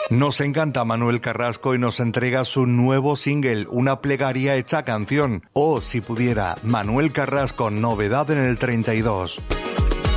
Nos encanta Manuel Carrasco y nos entrega su nuevo single, Una plegaria hecha canción. O, si pudiera, Manuel Carrasco, novedad en el 32.